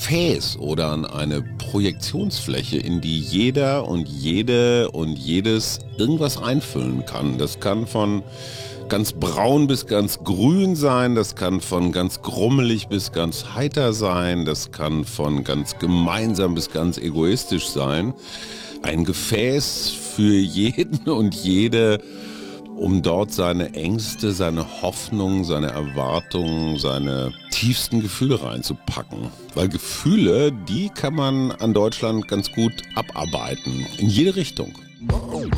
Gefäß oder an eine Projektionsfläche, in die jeder und jede und jedes irgendwas einfüllen kann. Das kann von ganz braun bis ganz grün sein, das kann von ganz grummelig bis ganz heiter sein, das kann von ganz gemeinsam bis ganz egoistisch sein. Ein Gefäß für jeden und jede, um dort seine Ängste, seine Hoffnungen, seine Erwartungen, seine tiefsten Gefühle reinzupacken. Weil Gefühle, die kann man an Deutschland ganz gut abarbeiten, in jede Richtung.